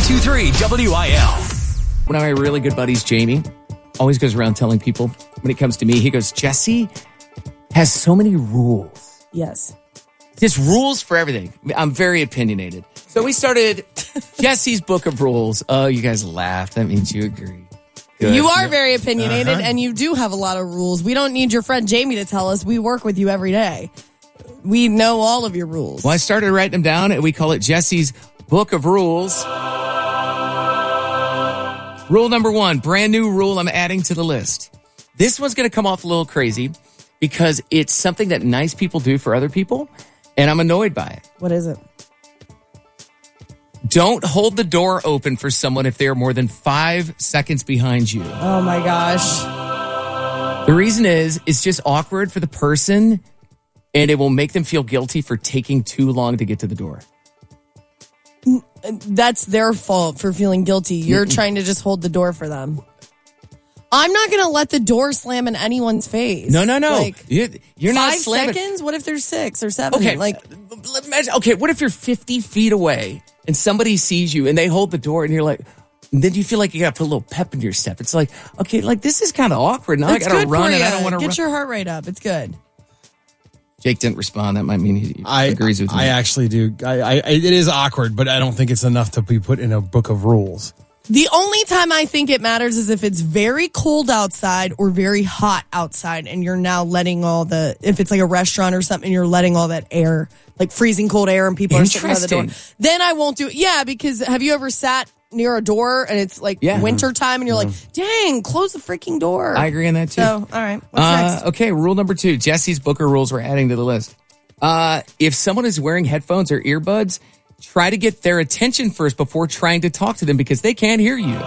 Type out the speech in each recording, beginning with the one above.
92.3 WIL. One of my really good buddies, Jamie, always goes around telling people when it comes to me, he goes, Jesse has so many rules. Yes. Just rules for everything. I'm very opinionated. So we started Jesse's Book of Rules. Oh, you guys laughed. That means you agree. Good. You are very opinionated, and you do have a lot of rules. We don't need your friend Jamie to tell us. We work with you every day. We know all of your rules. Well, I started writing them down, and we call it Jesse's Book of Rules. Rule number 1, brand new rule I'm adding to the list. This one's going to come off a little crazy because it's something that nice people do for other people, and I'm annoyed by it. What is it? Don't hold the door open for someone if they are more than 5 seconds behind you. Oh, my gosh. The reason is, it's just awkward for the person, and it will make them feel guilty for taking too long to get to the door. That's their fault for feeling guilty. You're trying to just hold the door for them. I'm not going to let the door slam in anyone's face. No. Like, you're not 5 slamming. seconds? What if there's 6 or 7? Okay, Like, imagine, okay, what if you're 50 feet away and somebody sees you and they hold the door and you're like, then you feel like you got to put a little pep in your step. It's like, okay, like this is kind of awkward. Now I got to run and I don't want to run. Get your heart rate up. It's good. Jake didn't respond. That might mean he agrees with me. I actually do. It is awkward, but I don't think it's enough to be put in a book of rules. The only time I think it matters is if it's very cold outside or very hot outside and you're now letting if it's like a restaurant or something, you're letting all that air, like freezing cold air and people are sitting by the door. Then I won't do it. Yeah, because have you ever sat near a door and it's like winter time and you're like, dang, close the freaking door. I agree on that too. So, all right. What's next? Okay, rule number 2, Jesse's Book of Rules we're adding to the list. If someone is wearing headphones or earbuds, try to get their attention first before trying to talk to them because they can't hear you.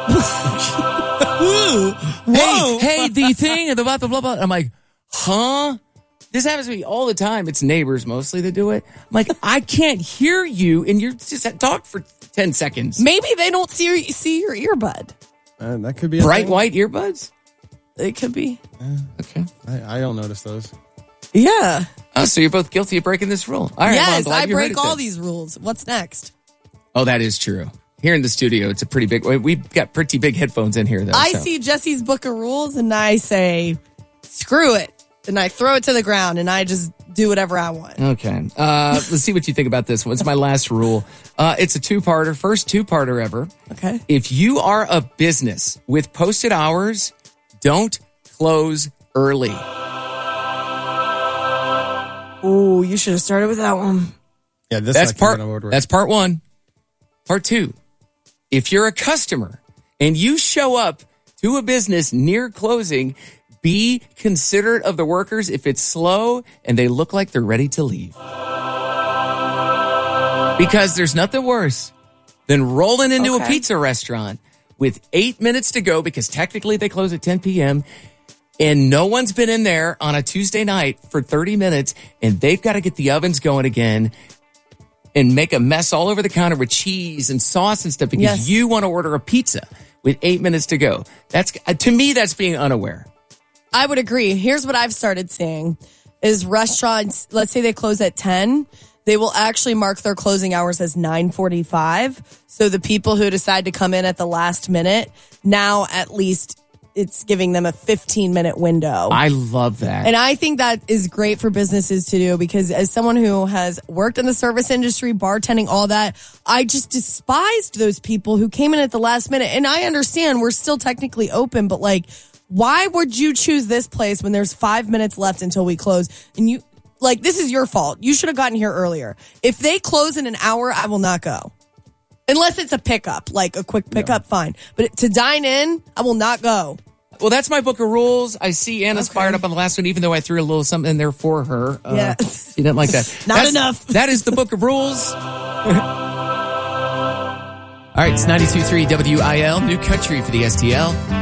Hey, the thing and the blah, blah, blah, blah. I'm like, huh? This happens to me all the time. It's neighbors mostly that do it. I'm like, I can't hear you, and you're just talk for 10 seconds. Maybe they don't see your earbud. That could be bright white earbuds. It could be. Okay. I don't notice those. Yeah. Oh, so you're both guilty of breaking this rule. All right. Yes, well, I break all these rules. What's next? Oh, that is true. Here in the studio, it's a pretty big. We've got pretty big headphones in here, though. I see Jesse's Book of Rules, and I say, screw it. And I throw it to the ground, and I just do whatever I want. Okay. Let's see what you think about this one. It's my last rule. It's a 2-parter. First 2-parter ever. Okay. If you are a business with posted hours, don't close early. Oh, you should have started with that one. Yeah, that's part 1. Part 2. If you're a customer and you show up to a business near closing, be considerate of the workers if it's slow and they look like they're ready to leave. Because there's nothing worse than rolling into a pizza restaurant with 8 minutes to go because technically they close at 10 p.m. and no one's been in there on a Tuesday night for 30 minutes and they've got to get the ovens going again and make a mess all over the counter with cheese and sauce and stuff because you want to order a pizza with 8 minutes to go. That's, to me, that's being unaware. I would agree. Here's what I've started seeing is restaurants, let's say they close at 10, they will actually mark their closing hours as 9:45. So the people who decide to come in at the last minute, now at least it's giving them a 15-minute window. I love that. And I think that is great for businesses to do because as someone who has worked in the service industry, bartending, all that, I just despised those people who came in at the last minute. And I understand we're still technically open, but like, why would you choose this place when there's 5 minutes left until we close? And you, like, this is your fault. You should have gotten here earlier. If they close in an hour, I will not go. Unless it's a pickup, like a quick pickup, fine. But to dine in, I will not go. Well, that's my book of rules. I see Anna's fired up on the last one, even though I threw a little something in there for her. Yeah. She didn't like that. Not enough. That is the book of rules. All right, it's 92.3 WIL, New Country for the STL.